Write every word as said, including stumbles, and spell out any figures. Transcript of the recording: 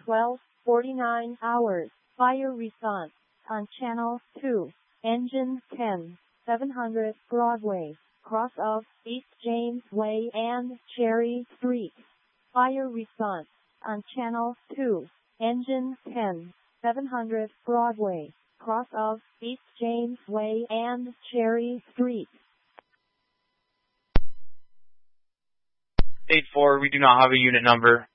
twelve forty-nine hours. Fire response on Channel two. Engine ten. seven hundred Broadway, cross of East James Way and Cherry Street. Fire response on Channel two. Engine ten. seven hundred Broadway, cross of East James Way and Cherry Street. eight four, we do not have a unit number.